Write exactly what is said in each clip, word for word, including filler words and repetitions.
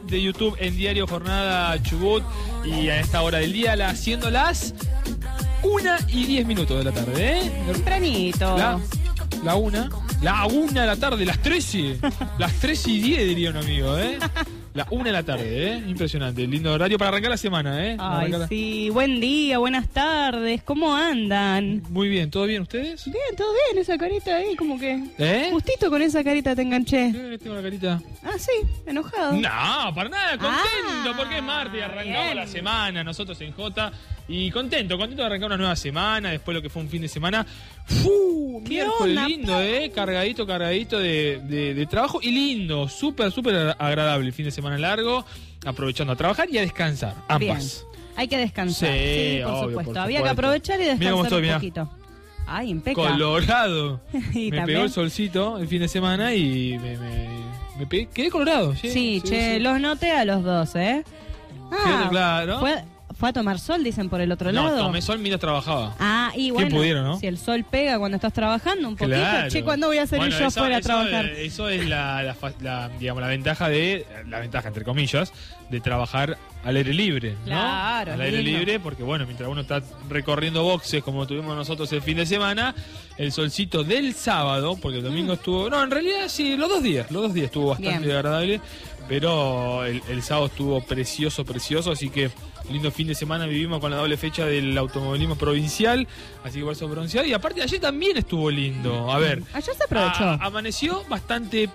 de YouTube en Diario Jornada Chubut. Y a esta hora del día, la, haciendo las una y diez minutos de la tarde, ¿eh? Tempranito. La, la una. La una de la tarde, las trece. Las trece y diez, diría un amigo, ¿eh? La una de la tarde, ¿eh? Impresionante. Lindo horario para arrancar la semana, ¿eh? Ay, arrancar la... sí. Buen día, buenas tardes. ¿Cómo andan? Muy bien. ¿Todo bien ustedes? Bien, todo bien. Esa carita ahí, como que... ¿Eh? Justito con esa carita te enganché. ¿Eh? Tengo la carita. Ah, sí, enojado. No, para nada, contento, Ah, porque es martes y arrancamos bien. la semana, nosotros en J. Y contento, contento de arrancar una nueva semana, después lo que fue un fin de semana. ¡Fu! ¿Qué Miércoles onda, lindo, pa? ¿eh? Cargadito, cargadito de, de, de trabajo y lindo, súper, súper agradable el fin de semana largo, aprovechando a trabajar y a descansar, ambas. Bien. Hay que descansar. Sí, Sí, por obvio, supuesto. por Había supuesto. que aprovechar y Mira cómo descansar estoy, un mirá. poquito. Ay, impecable. Colorado. Y me también. pegó el solcito el fin de semana y me, me, me pegué, quedé colorado. Sí, Sí, che, sí. los noté a los dos, ¿eh? Quedé claro. Fue, fue a tomar sol, dicen, por el otro No, lado. tomé sol mientras trabajaba. Ah, y bueno, pudiera, ¿no? si el sol pega cuando estás trabajando un poquito, Claro. che, ¿cuándo voy a salir Bueno, yo eso- afuera a eso trabajar? es- Eso es la, la fa- la, digamos, la ventaja de, la ventaja entre comillas, de trabajar al aire libre, ¿no? Claro, Al aire lindo. libre, porque bueno, mientras uno está recorriendo boxes como tuvimos nosotros el fin de semana, el solcito del sábado, porque el domingo estuvo, no, en realidad sí, los dos días, los dos días estuvo bastante Bien. agradable, pero el, el sábado estuvo precioso, precioso, así que lindo fin de semana vivimos con la doble fecha del automovilismo provincial, así que por eso bronceado, y aparte ayer también estuvo lindo, a ver. Ayer se aprovechó. A- amaneció bastante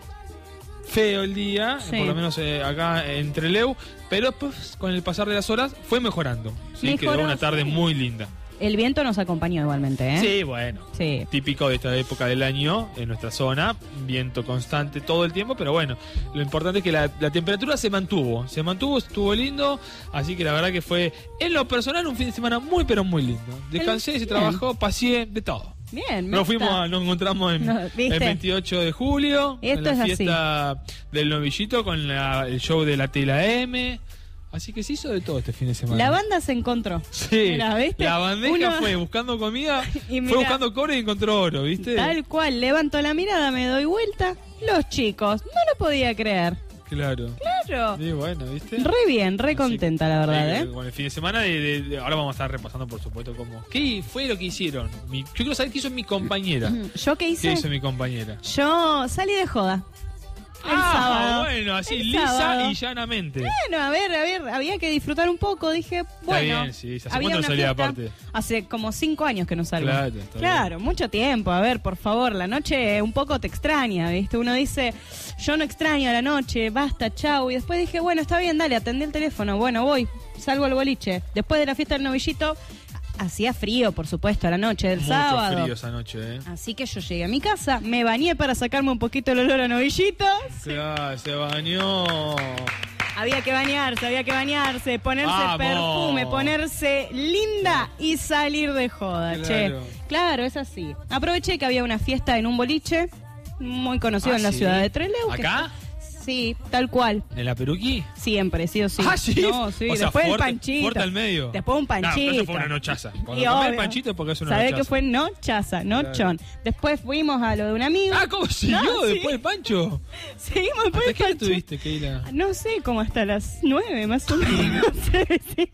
feo el día, Sí. por lo menos eh, acá en Trelew, pero pues, con el pasar de las horas fue mejorando. Sí, Mejoró, quedó una tarde sí. muy linda. El viento nos acompañó igualmente, ¿eh? Sí, bueno. Sí. Típico de esta época del año en nuestra zona, viento constante todo el tiempo, pero bueno, lo importante es que la, la temperatura se mantuvo, se mantuvo, estuvo lindo, así que la verdad que fue, en lo personal, un fin de semana muy, pero muy lindo. Descansé, se Bien. trabajó, paseé, de todo. Bien, me Nos fuimos, gusta. a- nos encontramos en No, ¿viste? el veintiocho de julio, en Esto la es así. fiesta del novillito con la- el show de la Tela M. Así que se hizo de todo este fin de semana. La banda se encontró. Sí, Mirá, ¿viste? la bandeja Uno- fue buscando comida, Y fue mirá. buscando cobre y encontró oro, ¿viste? Tal cual, levanto la mirada, me doy vuelta. Los chicos, no lo podía creer. Claro. Claro. Sí, bueno, ¿viste? Re bien, re Así contenta, que- la verdad, eh, ¿eh? Con el fin de semana, de, de- de- ahora vamos a estar repasando, por supuesto, cómo. ¿Qué fue lo que hicieron? Mi- yo quiero saber qué hizo mi compañera. ¿Yo qué ¿Qué hice? hizo mi compañera? Yo salí de joda. El ah, sábado. bueno, así, El lisa sábado. y llanamente. Bueno, a ver, a ver, había que disfrutar un poco. Dije, bueno. bien, sí. ¿Hace había cuánto no una salía fiesta. aparte? Hace como cinco años que no salgo. Claro, está Claro, mucho tiempo. A ver, por favor, la noche un poco te extraña, ¿viste? Uno dice, yo no extraño la noche, basta, chau. Y después dije, bueno, está bien, dale, atendí el teléfono. Bueno, voy, salgo al boliche. Después de la fiesta del novillito, hacía frío, por supuesto, a la noche del Mucho sábado. frío esa noche, ¿eh? Así que yo llegué a mi casa, me bañé para sacarme un poquito el olor a novillitos. Claro, se bañó. Había que bañarse, había que bañarse, ponerse Vamos. perfume, ponerse linda y salir de joda, Claro. che. Claro, es así. Aproveché que había una fiesta en un boliche muy conocido Ah, en la ¿sí? ciudad de Trelew. que- ¿Acá? Sí, tal cual. ¿En la Peruquí? Siempre, sí o sí. Ah, sí. No, sí. O sea, Después fuerte, el panchito. fuerte al medio. Después un No, panchito. pero eso fue una nochaza. Cuando Y comés el obvio. panchito es porque es una ¿Sabés nochaza. que fue nochaza, nochón? Después fuimos a lo de un amigo. Ah, ¿cómo siguió No, sí. después el Pancho? Seguimos después ¿Hasta del qué hora pancho. estuviste, Keila? No sé, como hasta las nueve más o menos. Sí.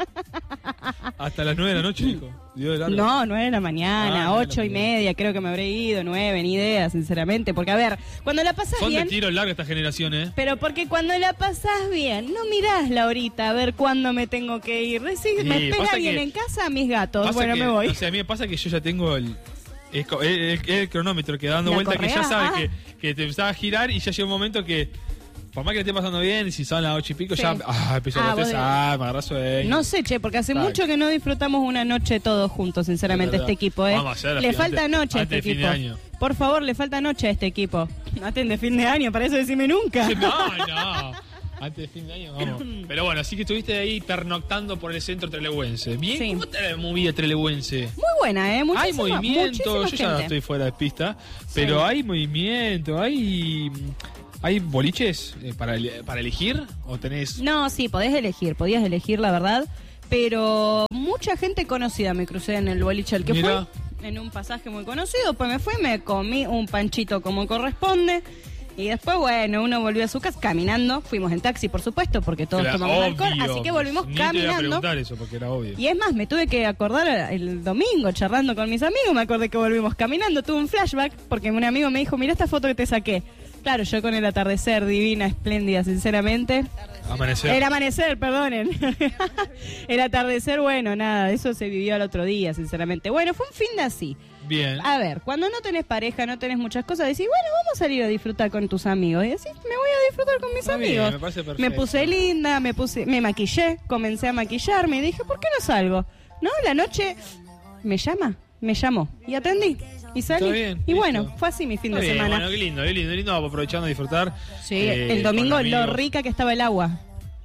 Hasta las nueve de la noche, dijo. Dio de largo. No, nueve de la mañana, Ah, nueve de ocho la y mañana. media, creo que me habré ido, nueve, ni idea, sinceramente. Porque, a ver, cuando la pasas Son bien... de tiro largo esta generación, ¿eh? Pero porque cuando la pasás bien, no mirás la horita a ver cuándo me tengo que ir. Decís, me Sí, espera pasa alguien que- en casa, mis gatos. Pasa Bueno, que- me voy. O sea, a mí me pasa que yo ya tengo el... Es co- el, el- el cronómetro que dando ¿La vuelta que ya correa? sabe Ah. que, que te empezaba a girar y ya llega un momento que, por más que le esté pasando bien, si son las ocho y pico, Sí. ya ah, empezó Ah, a vos bostezar, me agarrás sueño. No sé, che, porque hace Claro. mucho que no disfrutamos una noche todos juntos, sinceramente, Es verdad. este equipo, ¿eh? Vamos a hacer la Le fin- falta antes- noche a antes este de fin de equipo. año. Por favor, le falta noche a este equipo. Antes de fin de año, para eso decime nunca. No, no. Antes de fin de año, vamos. Pero bueno, así que estuviste ahí pernoctando por el centro trelewense. Bien, Sí. ¿cómo está la movida trelewense? Muy buena, ¿eh? Muchísima, Hay movimiento, muchísima yo ya gente. estoy fuera de pista, pero Sí. hay movimiento, hay hay boliches eh, para ele- para elegir o tenés No, sí, podés elegir, podías elegir, la verdad. Pero mucha gente conocida me crucé en el boliche al que Mirá. fui. En un pasaje muy conocido, pues me fui, me comí un panchito como corresponde. Y después, bueno, uno volvió a su casa caminando. Fuimos en taxi, por supuesto, porque todos Era tomamos obvio, alcohol. Así que volvimos ni te iba a caminando. preguntar eso, porque era obvio. Y es más, me tuve que acordar el domingo, charlando con mis amigos. Me acordé que volvimos caminando. Tuve un flashback, porque un amigo me dijo, mira esta foto que te saqué. Claro, yo con el atardecer, divina, espléndida, sinceramente. Amanecer. El amanecer, perdonen. El atardecer, bueno, nada, eso se vivió al otro día, sinceramente. Bueno, fue un fin de así. Bien. A ver, cuando no tenés pareja, no tenés muchas cosas, decís, bueno, vamos a salir a disfrutar con tus amigos. Y decís, me voy a disfrutar con mis Está bien, amigos. me parece perfecto. Me puse linda, me puse, me maquillé, comencé a maquillarme y dije, ¿por qué no salgo? No, la noche me llama, me llamó y atendí. Y salí. Está bien, y listo. bueno, fue así mi fin Está de bien, semana. bueno, qué lindo, qué lindo, qué lindo, aprovechando a disfrutar. Sí, eh, el domingo con lo amigos. rica que estaba el agua.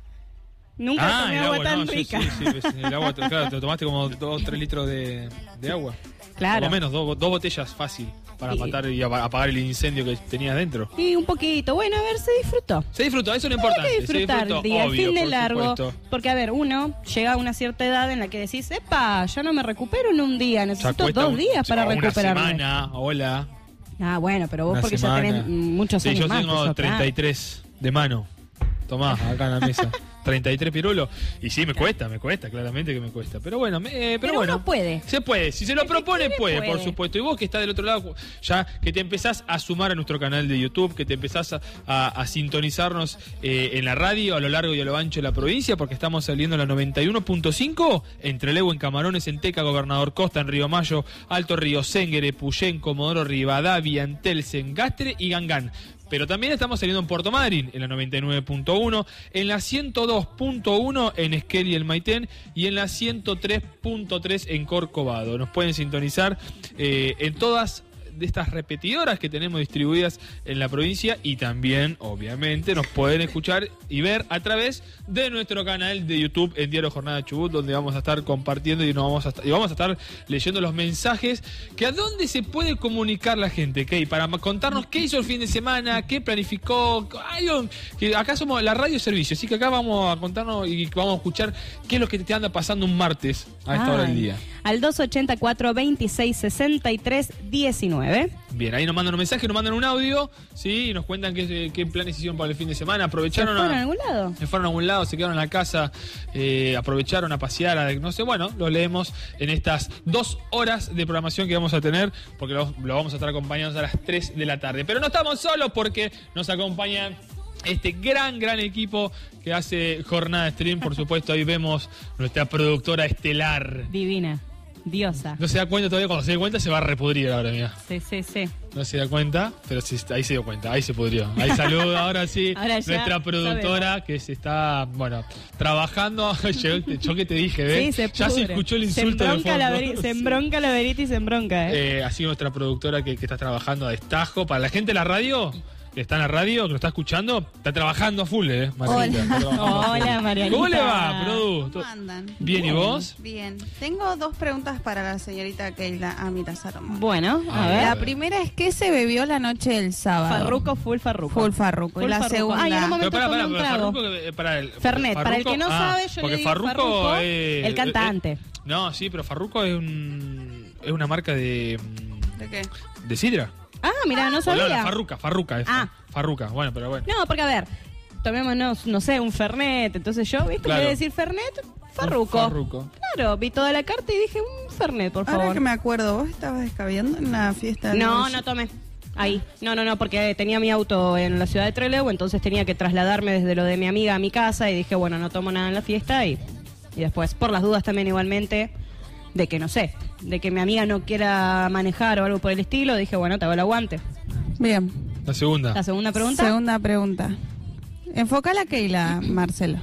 Nunca Ah, tomé el agua agua, tan no, sí, rica. Sí, sí, pues, el agua, te- claro, te tomaste como dos, tres litros de, de agua. Claro. Por lo menos dos, dos botellas fácil para Sí. matar y apa- apagar el incendio que tenías dentro. Y un poquito. Bueno, a ver, se disfrutó. Se disfrutó, eso es lo Hay importante. que disfrutar se disfrutó, el día, el obvio, fin de por largo. supuesto. Porque, a ver, uno llega a una cierta edad en la que decís, epa, ya no me recupero en un día, Ya necesito cuesta dos un- días para o recuperarme. Una semana, hola. Ah, bueno, pero vos Una porque semana. ya tenés mm, muchos Sí, años yo más. que tengo yo, treinta y tres de mano. Tomá, acá en la mesa. treinta y tres pirulos. Y sí, me cuesta, me cuesta, claramente que me cuesta. Pero bueno, me- eh, pero, Pero bueno. uno puede. Se puede, si se lo El que propone quiere, puede, puede. por supuesto. Y vos que estás del otro lado, ya que te empezás a sumar a nuestro canal de YouTube, que te empezás a, a- a sintonizarnos eh, en la radio a lo largo y a lo ancho de la provincia, porque estamos saliendo en la noventa y uno punto cinco, en Trelew, en Camarones, en Teca, Gobernador Costa, en Río Mayo, Alto Río, Sénguere, Puyén, Comodoro Rivadavia, Antelce, Gastre y Gangán. Pero también estamos saliendo en Puerto Madryn, en la noventa y nueve punto uno, en la ciento dos punto uno en Esquel y el Maitén y en la ciento tres punto tres en Corcovado. Nos pueden sintonizar eh, en todas de estas repetidoras que tenemos distribuidas en la provincia y también, obviamente, nos pueden escuchar y ver a través de nuestro canal de YouTube en Diario Jornada Chubut, donde vamos a estar compartiendo y, nos vamos a estar, y vamos a estar leyendo los mensajes que a dónde se puede comunicar la gente, Key, para contarnos qué hizo el fin de semana, qué planificó. Ay, oh, que acá somos la radio servicio, así que acá vamos a contarnos y vamos a escuchar qué es lo que te anda pasando un martes a esta hora del Ay, día. Al dos ochenta y cuatro, veintiséis sesenta y tres, diecinueve. Bien, ahí nos mandan un mensaje, nos mandan un audio, sí, y nos cuentan qué, qué planes hicieron para el fin de semana. ¿Se Aprovecharon fueron a, a algún lado? se fueron a algún lado, se quedaron en la casa, eh, aprovecharon a pasear, a, no sé, bueno, lo leemos en estas dos horas de programación que vamos a tener, porque lo, lo vamos a estar acompañando a las tres de la tarde. Pero no estamos solos porque nos acompañan este gran, gran equipo que hace Jornada Stream. Por supuesto, ahí vemos nuestra productora estelar. Divina, diosa. No se da cuenta todavía, cuando se dé cuenta se va a repudrir ahora, mira. Sí, sí, sí. No se da cuenta, pero sí, ahí se dio cuenta, ahí se pudrió. Ahí saluda ahora sí Ahora ya nuestra productora sabemos. que se está, bueno, trabajando. yo, yo que te dije, ¿ves? Sí, se ya se pudre. escuchó el Se insulto de embronca, la, fondo. veri- se Sí. embronca la verita y se embronca, ¿eh? Eh, así nuestra productora que, que está trabajando a destajo. Para la gente de la radio, que está en la radio, que lo está escuchando, está trabajando a full, ¿eh? Marianita, está trabajando a full. Hola, Marianita. ¿Cómo le va, Produ? ¿Cómo andan? ¿Bien y vos? Bien. Tengo dos preguntas para la señorita Keila Amira Salomón. Bueno, a A ver. La primera es, ¿qué se bebió la noche del sábado? Farruco, full farruco. Full farruco. Full y la farruco. segunda... Ay, en un momento Pero para, para, tomé un para, trago. Farruko, eh, para el, Fernet, para el que no ah, sabe, yo porque le digo Farruko, Farruko, eh, el cantante. eh, eh, no, sí, pero Farruko es un es una marca de mm, ¿De qué? de sidra. Ah, mira, no O sabía. la Farruca, Farruca es. Ah. Farruca, bueno, pero bueno. No, porque a ver, tomémonos, no sé, un Fernet. Entonces yo, ¿viste? Claro. En vez de decir Fernet, Farruco. Farruko. Claro, vi toda la carta y dije, un Fernet, por Ahora favor. que me acuerdo, ¿vos estabas escabeando en la fiesta? de No, Luis? no tomé. Ahí. No, no, no, porque tenía mi auto en la ciudad de Trelew, entonces tenía que trasladarme desde lo de mi amiga a mi casa y dije, bueno, no tomo nada en la fiesta y, y después, por las dudas también igualmente, de que no sé, de que mi amiga no quiera manejar o algo por el estilo, dije, bueno, te hago el aguante. Bien. La segunda. La segunda pregunta. Segunda pregunta. Enfocala a Keila, Marcelo.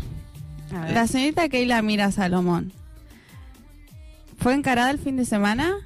A ver. La señorita Keila Amira Salomón. ¿Fue encarada el fin de semana?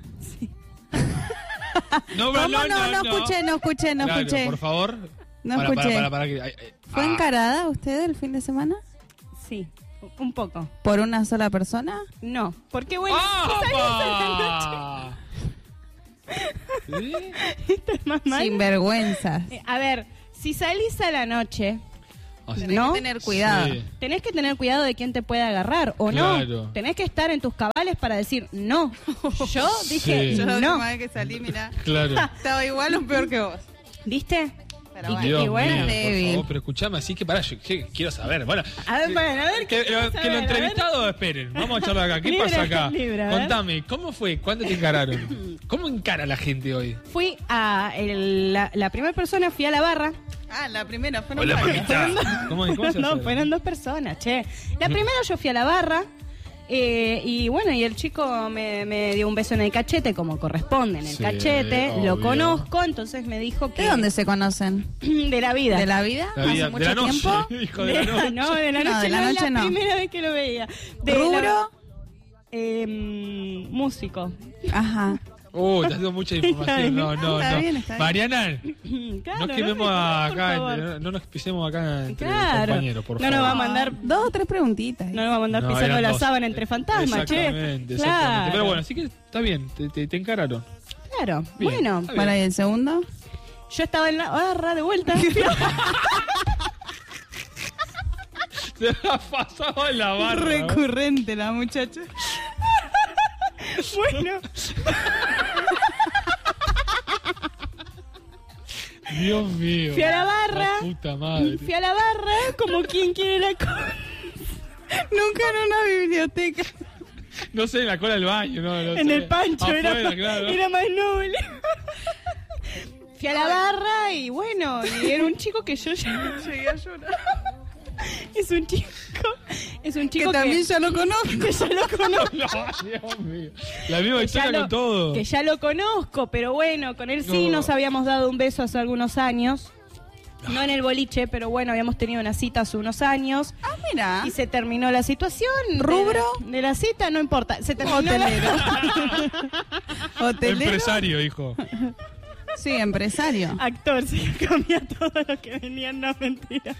No, ¿Cómo no? No, escuché, no escuché, no Claro, escuché. por favor. No para, escuché. Para, para, para, que- ay, ay, ¿Fue ah. encarada usted el fin de semana? Sí, un poco. ¿Por una sola persona? No, porque bueno, si salís a ¡Apa! ¿Sí? la noche, esto es más mal. Sin vergüenza. Eh, A ver, si salís a la noche, O sea, Tenés ¿no? que tener cuidado. Sí. tenés que tener cuidado de quién te puede agarrar o Claro. no. Tenés que estar en tus cabales para decir no. Yo dije Sí. Yo la no. última vez que salí, mirá, Claro. estaba igual o peor que vos. ¿Viste? Pero Y- bueno, Dios y bueno, mío, por débil. favor, pero escuchame, así que pará, yo, yo quiero saber. Bueno, A ver, bueno, a ver. que, ¿qué lo, querés que saber? lo A ver. entrevistado, esperen, vamos a charlar acá. ¿Qué Libre, pasa acá? libre, a ver. Contame, ¿cómo fue? ¿Cuándo te encararon? ¿Cómo encara la gente hoy? Fui a el- la, la primera persona, fui a la barra. Ah, la primera fueron Hola, varias. mamita. ¿Cómo, cómo se No, hace? fueron dos personas, che. La primera yo fui a la barra. eh, y bueno, y el chico me, me dio un beso en el cachete, como corresponde, en el Sí, cachete. obvio. Lo conozco, entonces me dijo que. ¿De dónde se conocen? De la vida. ¿De la vida? La ¿Hace vida, mucho de la noche, tiempo? hijo de De la la- noche. no, de la noche No, de la no, noche es la no. primera vez que lo veía. De la- ¿Rubro? eh, mm, músico. Ajá. Uh, te has dado mucha información. No, no, Está no. bien, está bien. Mariana, Claro, no quememos me contás, por acá, favor. entre- no nos pisemos acá entre Claro. compañeros, por No favor. nos va a mandar. Dos o tres preguntitas. No nos va a mandar No, pisando eran la dos. sábana entre fantasmas, che. Exactamente, exactamente. Claro. Pero bueno, así que está bien, te, te, te encararon. Claro. Bien, Bueno, está bien. Bueno, ¿y el segundo? yo estaba en la barra de vuelta. Se la pasaba en la barra. Recurrente la muchacha. bueno, Dios mío. fui a la barra. La puta madre. Fui a la barra como quien quiere la cosa. Nunca en una biblioteca. No sé, en la cola del baño, no, no En sé. el pancho, Afuera, era, claro. era más noble. Fui a la barra y bueno, y era un chico que yo ya llegué a llorar. Es un chico, es un chico Que que, también ya lo conozco. que ya lo conozco. No, Dios mío. La misma Que ya, historia lo, con todo. que ya lo conozco, pero bueno, con él sí No. nos habíamos dado un beso hace algunos años. No en el boliche, pero bueno, habíamos tenido una cita hace unos años. Ah, mira. Y se terminó la situación. de- ¿Rubro? De, la cita, no importa. Se terminó la- Hotelero. ¿Hotelero? Empresario, hijo. Sí, empresario. Actor, se comía todo lo que venían, no mentira.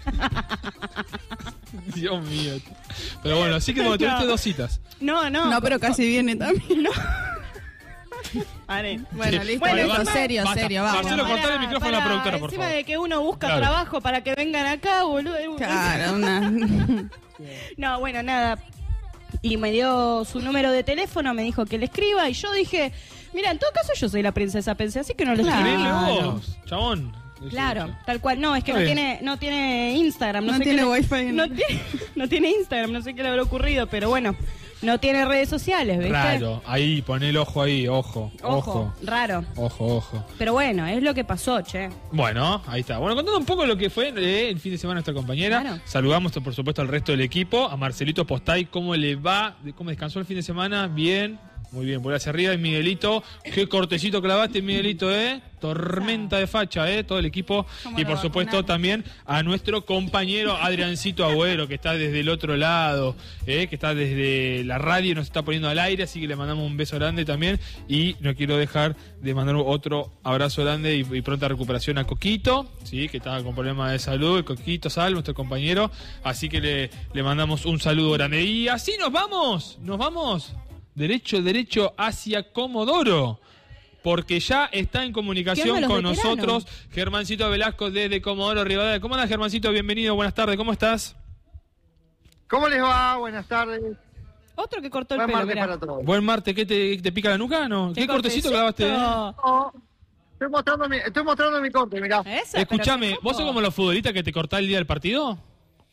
Dios mío. Pero bueno, así que bueno, tuviste No. dos citas. No, no. No, pero casi viene también. No. Vale. Bueno, Sí. listo, Bueno, listo, basta, serio, basta. serio, vamos. Marcelo, Pará, cortale el micrófono a la pará, productora, por encima favor. de que uno busca Claro. trabajo para que vengan acá, boludo. Claro, una... No, bueno, nada. Y me dio su número de teléfono, me dijo que le escriba y yo dije, mira, en todo caso yo soy la princesa, pensé, así que no le Claro. escribí. Escribile vos, chabón. Claro, tal cual. No, es que Está no bien. tiene, no tiene Instagram. No, No sé tiene qué le- wifi, No no. tiene, no tiene Instagram, no sé qué le habrá ocurrido, pero bueno, no tiene redes sociales, ¿viste? Raro, ahí, pon el ojo ahí, ojo, Ojo, ojo, raro. ojo, ojo. Pero bueno, es lo que pasó, che. Bueno, ahí está. Bueno, contando un poco lo que fue eh, el fin de semana nuestra compañera. Claro. Saludamos, por supuesto, al resto del equipo. A Marcelito Postay, ¿cómo le va? ¿Cómo descansó el fin de semana? Bien. Muy bien, por hacia arriba. Y Miguelito, qué cortecito clavaste, Miguelito, ¿eh? Tormenta de facha, ¿eh? Todo el equipo. ¿Cómo Y lo por va a supuesto poner? también a nuestro compañero Adriancito Agüero, que está desde el otro lado, ¿eh? Que está desde la radio y nos está poniendo al aire. Así que le mandamos un beso grande también. Y no quiero dejar de mandar otro abrazo grande y, y pronta recuperación a Coquito, ¿sí? Que estaba con problemas de salud. El Coquito Sal, nuestro compañero. Así que le, le mandamos un saludo grande. Y así nos vamos, nos vamos. Derecho, derecho hacia Comodoro, porque ya está en ¿Qué comunicación onda los con veteranos? nosotros Germancito Velasco desde Comodoro Rivadavia. ¿Cómo andas, Germancito? Bienvenido, buenas tardes, ¿cómo estás? ¿Cómo les va? Buenas tardes. Otro que cortó el Buen pelo, martes mirá. para todos. Buen martes, ¿qué te, te pica la nuca? ¿No? ¿Qué, cortecito clavaste? eh? No, estoy mostrando mi, estoy mostrando mi corte, mirá. Eso, Escuchame, pero qué ¿vos sos poco. como los futbolistas que te cortás el día del partido?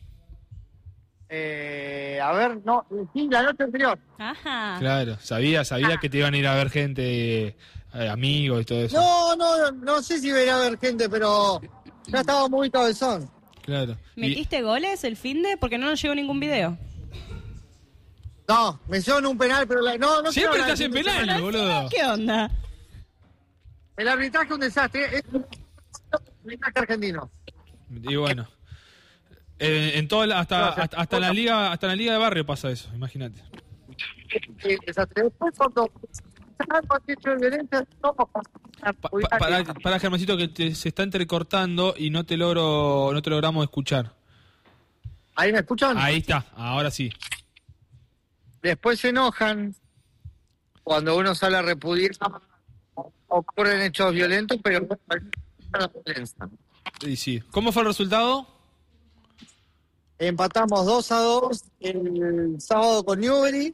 Eh, a ver, no, sí, la noche anterior. Ajá. Claro, sabía, sabía que te iban a ir a ver gente, eh, amigos y todo eso. No, no, no sé si verá a haber gente, pero ya estaba muy cabezón. Claro. Y- ¿Metiste goles el fin de? Porque no nos llegó ningún video. No, me hicieron un penal, pero la, no, no quiero siempre hablar estás en del fin de penal, semana. boludo. ¿Qué onda? El arbitraje es un desastre. Es un arbitraje argentino. Y bueno. Eh, en toda la- hasta, No, hasta, hasta en la liga, hasta en la liga de barrio pasa eso, imagínate. Sí, desastre. Después cuando algo así hecho de violencia, no pasa. Pa- pa- para, para Germancito, que te- se está entrecortando y no te logro, no te logramos escuchar. Ahí me escuchan. Ahí está, ahora sí. Después se enojan cuando uno sale a repudiar. Ocurren hechos violentos, pero no la violencia. Y sí. ¿Cómo fue el resultado? Empatamos dos a dos el sábado con Newbery.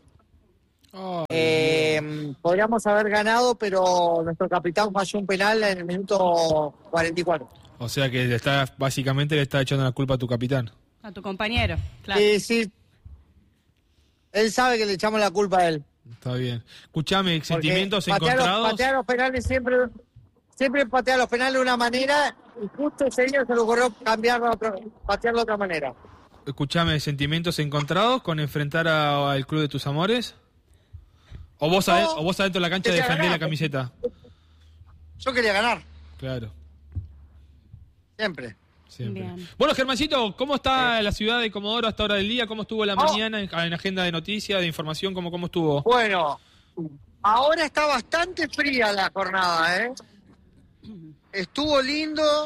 Eh, podríamos haber ganado, pero nuestro capitán falló un penal en el minuto cuarenta y cuatro. O sea que le está, básicamente le está echando la culpa a tu capitán. A tu compañero, claro. Sí, sí. Él sabe que le echamos la culpa a él. Está bien. Escuchame, Porque sentimientos patea los- encontrados. Patea los penales siempre, siempre patea los penales de una manera y justo ese día se le ocurrió cambiarlo, a otro- patearlo de otra manera. Escuchame, sentimientos encontrados con enfrentar a- al club de tus amores. O vos, No, ade- o vos adentro de la cancha quería defendés ganar. la camiseta. Yo quería ganar, Claro, siempre. siempre. Bien. Bueno, Germancito, ¿cómo está la ciudad de Comodoro a esta hora del día? ¿Cómo estuvo la Oh. mañana en, en agenda de noticias, de información? ¿Cómo, cómo estuvo? Bueno, ahora está bastante fría la jornada, ¿eh? Estuvo lindo,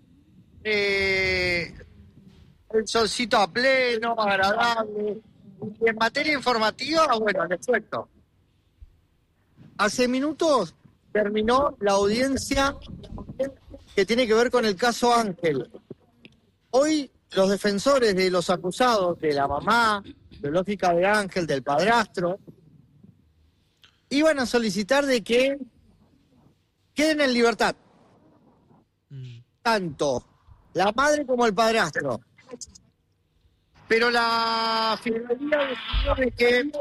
eh, el solcito a pleno, agradable. Y en materia informativa, bueno, les cuento. Hace minutos terminó la audiencia que tiene que ver con el caso Ángel. Hoy los defensores de los acusados, de la mamá biológica de Ángel, del padrastro, iban a solicitar de que queden en libertad Mm. tanto la madre como el padrastro. Pero la fiscalía decidió de que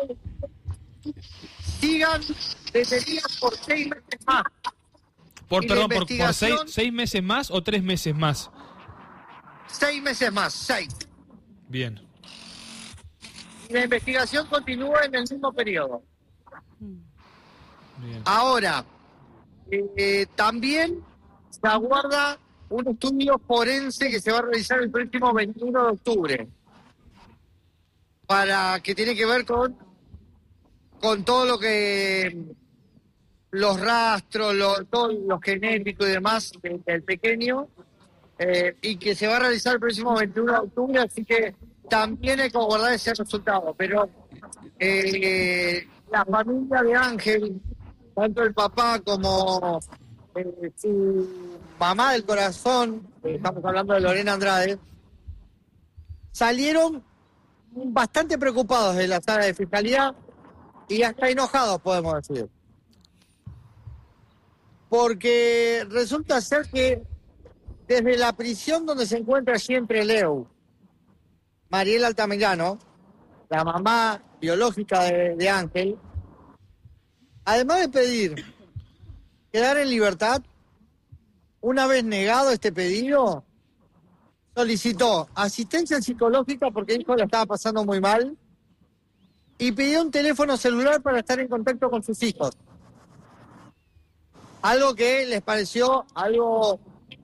sigan detenidas por seis meses más. Por, Y la perdón, por, por seis, investigación- seis meses más o tres meses más. Seis meses más, seis. Bien. Y la investigación continúa en el mismo periodo. Bien. Ahora, eh, también se aguarda un estudio forense que se va a realizar el próximo veintiuno de octubre, para que tiene que ver con, con todo lo que los rastros, lo, todo lo genético y demás de- del pequeño, eh, y que se va a realizar el próximo veintiuno de octubre, así que también hay que aguardar ese resultado. Pero eh, la familia de Ángel, tanto el papá como eh, su mamá del corazón, eh, estamos hablando de Lorena Andrade, salieron bastante preocupados de la sala de fiscalía y hasta enojados, podemos decir. Porque resulta ser que desde la prisión donde se encuentra siempre Leo, Mariela Altamirano, la mamá biológica de, de Ángel, además de pedir quedar en libertad, una vez negado este pedido, solicitó asistencia psicológica porque dijo que la estaba pasando muy mal y pidió un teléfono celular para estar en contacto con sus hijos. Algo que les pareció algo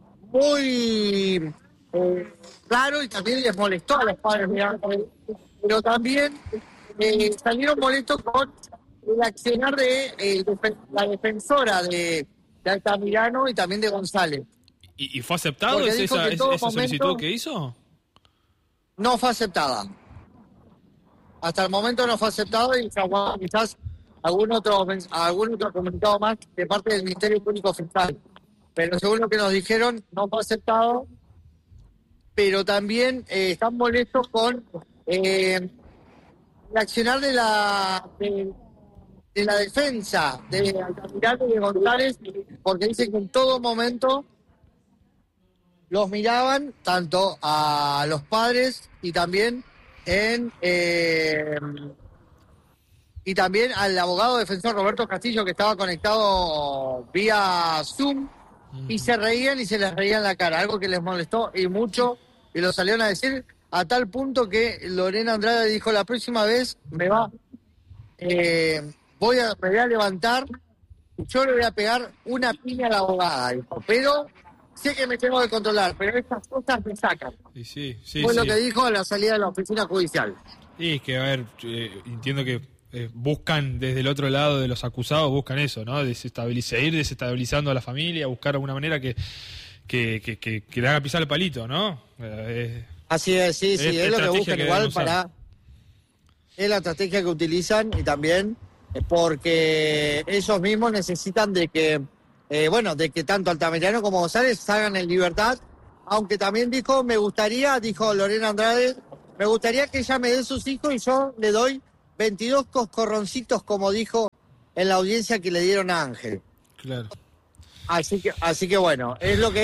muy eh, raro y también les molestó a los padres de Ángel, pero también eh, salieron molestos con el accionar de eh, defen- la defensora de, de Altamirano y también de González. ¿Y, y fue aceptado Porque esa, dijo que en esa, todo esa solicitud momento- que hizo? No fue aceptada. Hasta el momento no fue aceptado y se aguarda quizás algún otro, mens- algún otro comunicado más de parte del Ministerio Público Fiscal. Pero según lo que nos dijeron, no fue aceptado. Pero también eh, están molestos con eh, el accionar de la de, de la defensa de Altamirano y de González, porque dicen que en todo momento los miraban tanto a los padres y también en eh, y también al abogado defensor Roberto Castillo, que estaba conectado vía Zoom, y se reían y se les reían la cara, algo que les molestó y mucho, y lo salieron a decir a tal punto que Lorena Andrade dijo: la próxima vez me va eh, voy a me voy a levantar y yo le voy a pegar una piña a la abogada, dijo, pero sé que me tengo que controlar, pero estas cosas me sacan. Y sí, sí, Fue sí. lo que dijo a la salida de la oficina judicial. Y es que, a ver, eh, entiendo que eh, buscan desde el otro lado de los acusados, buscan eso, ¿no? Desestabilizar, ir desestabilizando a la familia, buscar alguna manera que, que, que, que, que le haga pisar el palito, ¿no? Eh, Así es, sí, sí, Es es, lo que estrategia buscan que igual deben usar. para... Es la estrategia que utilizan y también eh, porque ellos mismos necesitan de que, eh, bueno, de que tanto Altamirano como González salgan en libertad, aunque también dijo, me gustaría, dijo Lorena Andrade, me gustaría que ella me dé sus hijos y yo le doy veintidós coscorroncitos, como dijo en la audiencia que le dieron a Ángel. claro. Así que, así que bueno, es lo que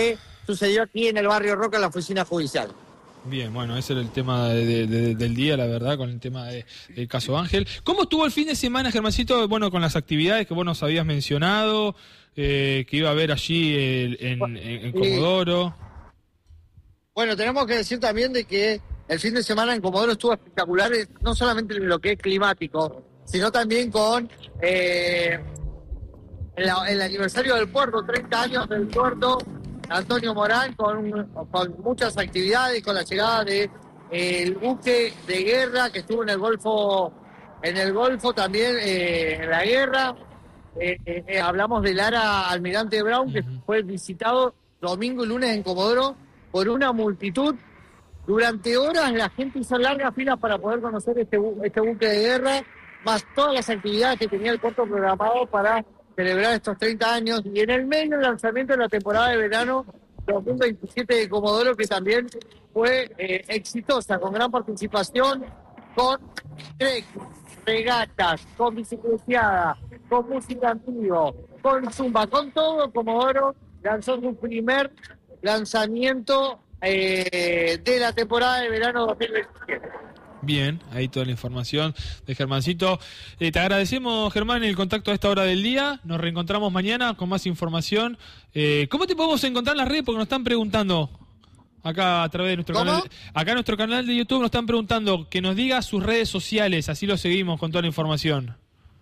sucedió aquí en el barrio Roca, en la oficina judicial. Bien, bueno, ese era el tema de, de, de, del día, la verdad, con el tema de, del caso Ángel. ¿Cómo estuvo el fin de semana, Germancito? Bueno, con las actividades que vos nos habías mencionado, eh, que iba a haber allí el, en, en, en Comodoro. Bueno, tenemos que decir también de que el fin de semana en Comodoro estuvo espectacular, no solamente en lo que es climático, sino también con eh, el, el aniversario del puerto, treinta años del puerto Antonio Morán, con, con muchas actividades, con la llegada de eh, el buque de guerra que estuvo en el Golfo, en el Golfo también eh, en la guerra. Eh, eh, eh, hablamos del Ara Almirante Brown, que fue visitado domingo y lunes en Comodoro por una multitud. Durante horas la gente hizo largas filas para poder conocer este, bu- este buque de guerra, más todas las actividades que tenía el puerto programado para celebrar estos treinta años, y en el medio el lanzamiento de la temporada de verano dos mil veintisiete de Comodoro, que también fue eh, exitosa, con gran participación, con trek, regatas, con bicicleteada, con música en vivo, con zumba, con todo. Comodoro lanzó su primer lanzamiento eh, de la temporada de verano dos mil veintisiete. Bien, ahí toda la información de Germancito. Eh, te agradecemos, Germán, el contacto a esta hora del día. Nos reencontramos mañana con más información. Eh, ¿Cómo te podemos encontrar en las redes? Porque nos están preguntando acá a través de nuestro ¿Cómo? canal. Acá en nuestro canal de YouTube nos están preguntando que nos diga sus redes sociales, así lo seguimos con toda la información.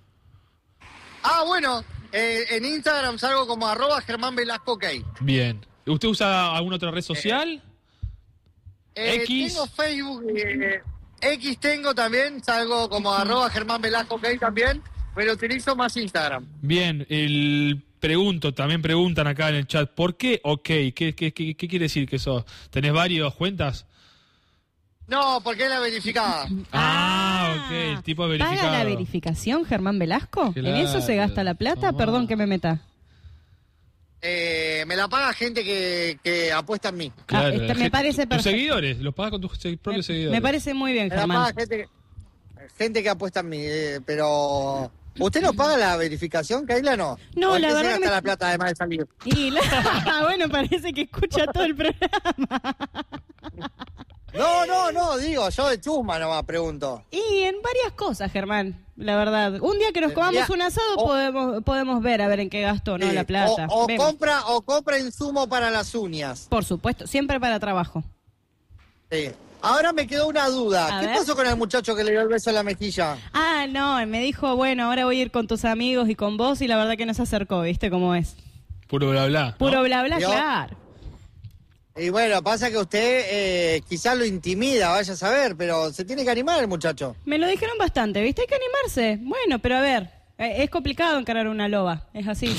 Ah, bueno, eh, en Instagram salgo como arroba Germán Velasco OK. Bien. ¿Usted usa alguna otra red social? Eh, X. Tengo Facebook, eh, X tengo también, salgo como arroba Germán Velasco OK también, pero utilizo más Instagram. Bien, el pregunto, también preguntan acá en el chat, ¿por qué OK? ¿Qué, qué, qué, qué quiere decir que eso? ¿Tenés varias cuentas? No, porque es la verificada. Ah, ok, el tipo de verificado. ¿Paga la verificación, Germán Velasco? Claro. ¿En eso se gasta la plata? Tomá. Perdón que me meta. Eh, me la paga gente que, que apuesta en mí. Claro, este, la me gente- parece tus perfecto. seguidores, los pagas con tus se- propios Me, seguidores. me parece muy bien, Me la paga Germán. gente que, gente que apuesta en mí, eh, pero... ¿Usted no paga la verificación, Kaila, no? No, ¿O en la qué verdad se que gasta me- la plata además de salir? Y la- bueno, parece que escucha todo el programa. No, no, no, digo, yo de chusma nomás pregunto. Y en varias cosas, Germán, la verdad. Un día que nos comamos Mira, un asado o- podemos podemos ver a ver en qué gastó, ¿no? Sí, La plata. O, o Vemos. compra o compra insumo para las uñas. Por supuesto, siempre para trabajo. Sí. Ahora me quedó una duda. A ¿Qué ver. pasó con el muchacho que le dio el beso en la mejilla? Ah, no, me dijo, bueno, ahora voy a ir con tus amigos y con vos, y la verdad que no se acercó, ¿viste cómo es? Puro bla bla. ¿no? Puro bla bla, ¿Vio? claro. Y bueno, pasa que usted eh, quizás lo intimida, vaya a saber, pero se tiene que animar el muchacho. Me lo dijeron bastante, ¿viste? Hay que animarse. Bueno, pero a ver, eh, es complicado encarar una loba, es así.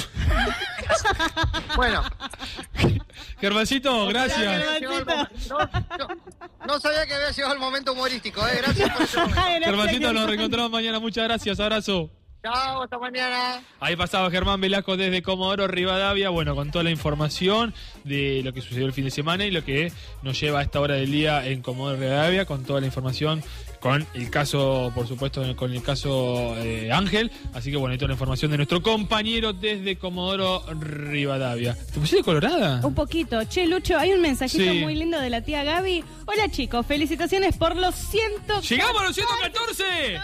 Bueno. Germancito, gracias. Llegó el momento- No, no- no sabía que había llegado el momento humorístico, ¿eh? Gracias por eso. Germancito, nos reencontramos mañana. Muchas gracias. Abrazo. Chao, hasta mañana. Ahí pasaba Germán Velasco desde Comodoro Rivadavia, bueno, con toda la información de lo que sucedió el fin de semana y lo que nos lleva a esta hora del día en Comodoro Rivadavia, con toda la información, con el caso, por supuesto, con el caso eh, Ángel. Así que bueno, ahí toda la información de nuestro compañero desde Comodoro Rivadavia. ¿Te pusiste colorada? Un poquito. Che, Lucho, hay un mensajito Sí. muy lindo de la tía Gaby. Hola, chicos, felicitaciones por los ciento... ¡Llegamos a los ciento catorce!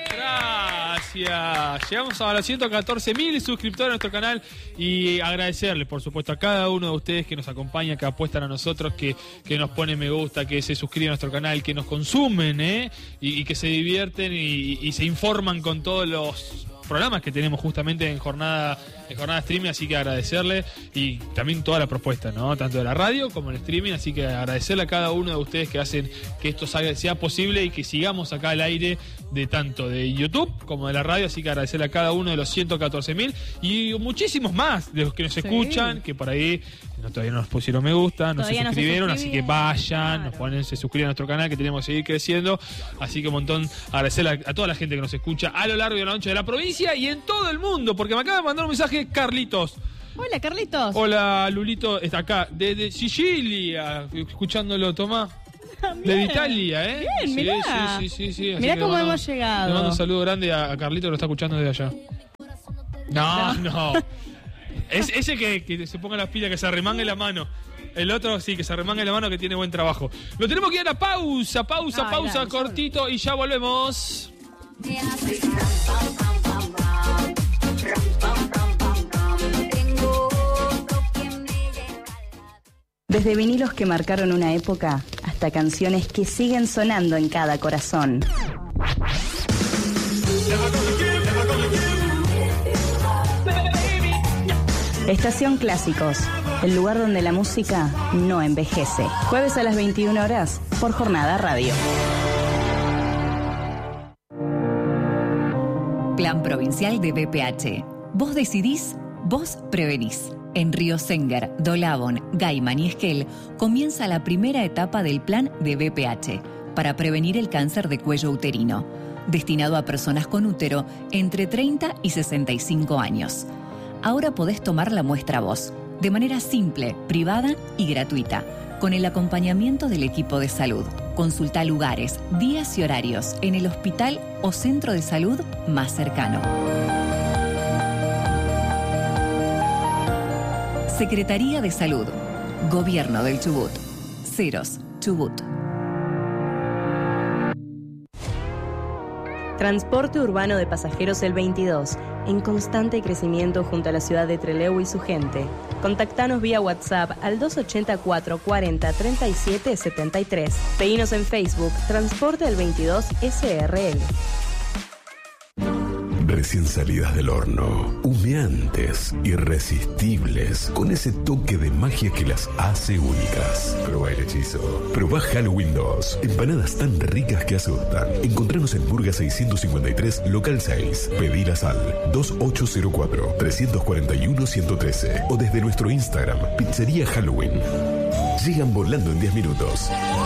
Gracias. Llegamos a los ciento catorce mil suscriptores a nuestro canal y agradecerles, por supuesto, a cada uno de ustedes que nos acompaña, que apuestan a nosotros, que, que nos ponen me gusta, que se suscriben a nuestro canal, que nos consumen, ¿eh? y, y que se divierten y, y se informan con todos los programas que tenemos justamente en jornada en jornada streaming, así que agradecerle y también toda la propuesta, ¿no? Tanto de la radio como el streaming, así que agradecerle a cada uno de ustedes que hacen que esto salga- sea posible y que sigamos acá al aire de tanto de YouTube como de la radio, así que agradecerle a cada uno de los ciento catorce mil y muchísimos más de los que nos Sí. escuchan, que por ahí no, todavía no nos pusieron me gusta, no se Todavía no se suscribieron, así que suscribieron, vayan, claro. nos ponen, se suscriben a nuestro canal, que tenemos que seguir creciendo, así que un montón agradecerle a, a toda la gente que nos escucha a lo largo y a lo ancho de la provincia y en todo el mundo, porque me acaba de mandar un mensaje Carlitos. Hola, Carlitos. Hola, Lulito, está acá, desde Sicilia, escuchándolo, Tomás. Bien. Desde Italia, ¿eh? Bien, sí, mirá. sí, sí, sí, sí. Así Mirá que cómo le mando- hemos llegado. Le mando un saludo grande a, a Carlito que lo está escuchando desde allá. No, no. Es ese que, que se ponga las pilas, que se arremangue la mano. El otro sí, que se remangue la mano, que tiene buen trabajo. Lo tenemos que ir a la pausa, pausa, Ay, pausa, dale, cortito y ya volvemos. Desde vinilos que marcaron una época hasta canciones que siguen sonando en cada corazón. Estación Clásicos, el lugar donde la música no envejece. Jueves a las veintiuna horas por Jornada Radio. Plan Provincial de B P H. Vos decidís, vos prevenís. En Río Senguer, Dolabón, Gaiman y Esquel comienza la primera etapa del plan de B P H para prevenir el cáncer de cuello uterino, destinado a personas con útero entre treinta y sesenta y cinco años. Ahora podés tomar la muestra vos, de manera simple, privada y gratuita, con el acompañamiento del equipo de salud. Consulta lugares, días y horarios en el hospital o centro de salud más cercano. Secretaría de Salud, Gobierno del Chubut, Ceros, Chubut. Transporte urbano de pasajeros El veintidós, en constante crecimiento junto a la ciudad de Trelew y su gente. Contactanos vía WhatsApp al dos ochenta y cuatro cuarenta treinta y siete setenta y tres. Seguinos en Facebook, Transporte El veintidós S R L. Recién salidas del horno, humeantes, irresistibles, con ese toque de magia que las hace únicas. Probá el hechizo. Probá Halloween dos. Empanadas tan ricas que asustan. Encontranos en Burga seiscientos cincuenta y tres, local seis. Pedilas al dos ocho cero cuatro, tres cuatro uno, uno uno tres o desde nuestro Instagram, Pizzería Halloween. Llegan volando en diez minutos.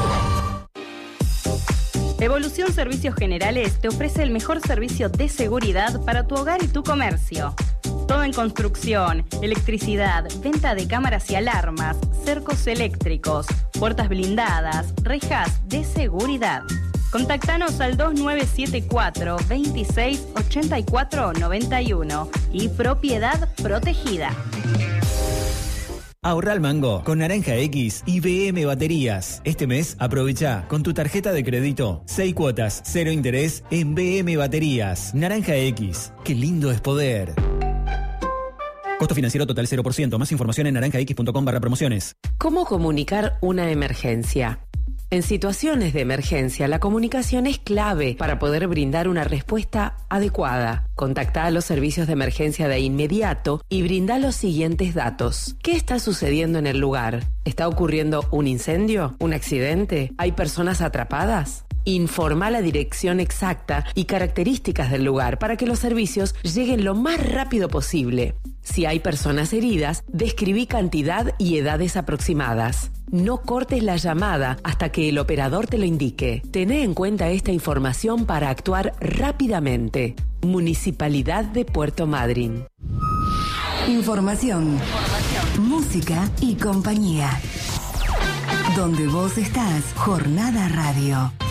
Evolución Servicios Generales te ofrece el mejor servicio de seguridad para tu hogar y tu comercio. Todo en construcción, electricidad, venta de cámaras y alarmas, cercos eléctricos, puertas blindadas, rejas de seguridad. Contactanos al dos nueve siete cuatro, veintiséis ochenta y cuatro noventa y uno y Propiedad Protegida. Ahorra al mango con Naranja X y B M Baterías. Este mes aprovecha con tu tarjeta de crédito seis cuotas, cero interés en B M Baterías. Naranja X, qué lindo es poder. Costo financiero total cero por ciento. Más información en naranjax.com barra promociones. ¿Cómo comunicar una emergencia? En situaciones de emergencia, la comunicación es clave para poder brindar una respuesta adecuada. Contacta a los servicios de emergencia de inmediato y brinda los siguientes datos. ¿Qué está sucediendo en el lugar? ¿Está ocurriendo un incendio? ¿Un accidente? ¿Hay personas atrapadas? Informa la dirección exacta y características del lugar para que los servicios lleguen lo más rápido posible. Si hay personas heridas, describí cantidad y edades aproximadas. No cortes la llamada hasta que el operador te lo indique. Tené en cuenta esta información para actuar rápidamente. Municipalidad de Puerto Madryn. Información, Información. Música y compañía. Donde vos estás, Jornada Radio.